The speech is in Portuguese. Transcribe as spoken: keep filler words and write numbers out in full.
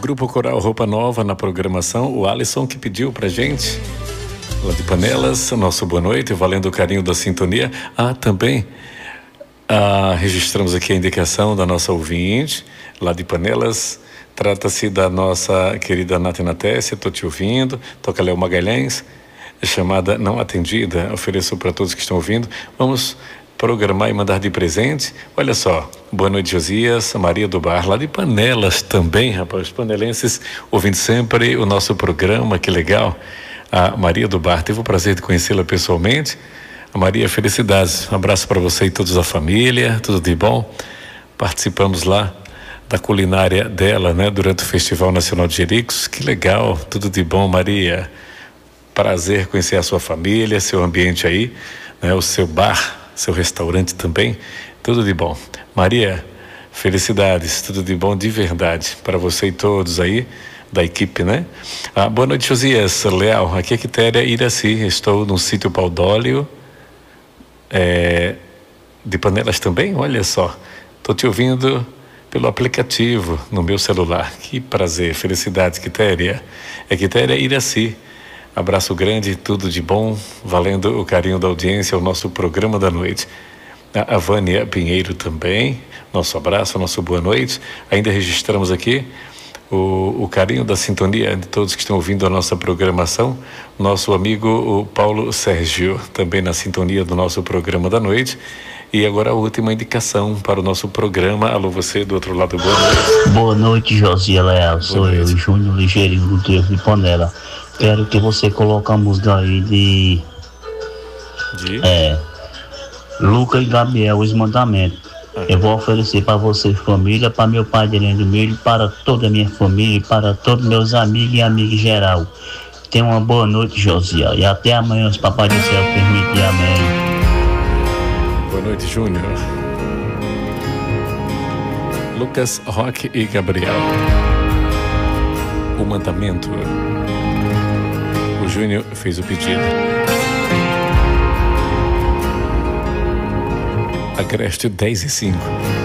Grupo Coral Roupa Nova na programação. O Alisson que pediu pra gente, lá de Panelas, nosso boa noite, valendo o carinho da sintonia. Ah, também ah, registramos aqui a indicação da nossa ouvinte, lá de Panelas. Trata-se da nossa querida Nath Natécia, tô te ouvindo. Toca Léo Magalhães, chamada Não Atendida. Ofereço para todos que estão ouvindo. Vamos programar e mandar de presente. Olha só, boa noite, Josias, Maria do Bar, lá de Panelas também, rapaz, os panelenses ouvindo sempre o nosso programa, que legal. A Maria do Bar, teve o prazer de conhecê-la pessoalmente. A Maria, felicidades, um abraço para você e todos da família, tudo de bom. Participamos lá da culinária dela, né, durante o Festival Nacional de Jericos. Que legal, tudo de bom, Maria. Prazer conhecer a sua família, seu ambiente aí, né, o seu bar, seu restaurante também, tudo de bom. Maria, felicidades, tudo de bom de verdade para você e todos aí da equipe, né? Ah, boa noite, Josias Leal, aqui é Quitéria Iraci, estou no sítio Paudóleo, é, de Panelas também, olha só, estou te ouvindo pelo aplicativo no meu celular, que prazer, felicidades, Quitéria, é Quitéria Iraci. Abraço grande, tudo de bom, valendo o carinho da audiência, o nosso programa da noite. A Vânia Pinheiro também, nosso abraço, nosso boa noite. Ainda registramos aqui o, o carinho da sintonia de todos que estão ouvindo a nossa programação. Nosso amigo o Paulo Sérgio, também na sintonia do nosso programa da noite. E agora a última indicação para o nosso programa. Alô, você do outro lado, boa noite. Boa noite, Josia Leal, sou eu, Júnior Ligeirinho do Trevo de Panela. Quero que você coloque a música aí de, de? É, Lucas e Gabriel, Os Mandamentos. Ah. Eu vou oferecer para você, família, para meu pai de Helena do Milho, para toda a minha família, para todos meus amigos e amigas em geral. Tenha uma boa noite, Josia, e até amanhã, se Papai do Céu permitir, amém. Boa noite, Júnior. Lucas, Roque e Gabriel. O Mandamento. O Júnior fez o pedido. Agreste dez e cinco.